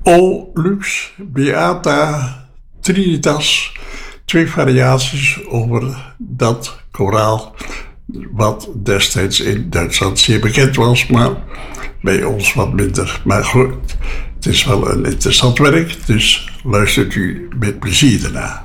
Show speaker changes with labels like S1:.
S1: O Lux Beata Trinitas. 2 variaties over dat koraal, wat destijds in Duitsland zeer bekend was, maar bij ons wat minder. Maar goed, het is wel een interessant werk, dus luistert u met plezier ernaar.